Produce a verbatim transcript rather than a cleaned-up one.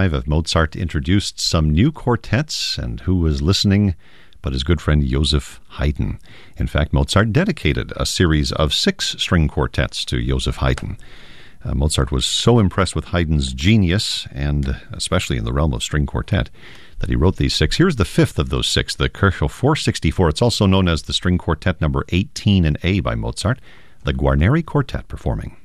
twenty-five, Mozart introduced some new quartets, and who was listening but his good friend Joseph Haydn. In fact, Mozart dedicated a series of six string quartets to Joseph Haydn. Uh, Mozart was so impressed with Haydn's genius, and especially in the realm of string quartet, that he wrote these six. Here's the fifth of those six, the Köchel four sixty-four. It's also known as the string quartet number eighteen in A by Mozart, the Guarneri Quartet performing.